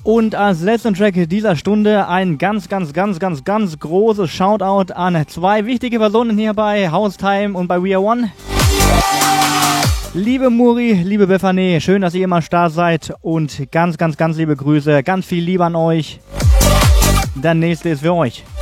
Und als letzten Track dieser Stunde ein ganz großes Shoutout an zwei wichtige Personen hier bei Haustime und bei We Are One. Liebe Muri, liebe Befane, schön, dass ihr immer Start seid und ganz liebe Grüße, ganz viel Liebe an euch. Der nächste ist für euch.